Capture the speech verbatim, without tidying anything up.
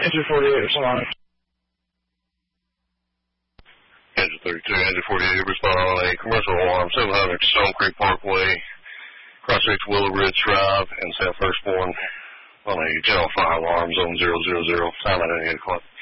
Engine forty-eight, respond. Engine thirty-two, Engine forty-eight, respond on a commercial alarm, seven hundred Stone Creek Parkway, cross six Willow Ridge Drive, and South Firstborn on a general fire alarm, zone zero zero zero, time at eight o'clock.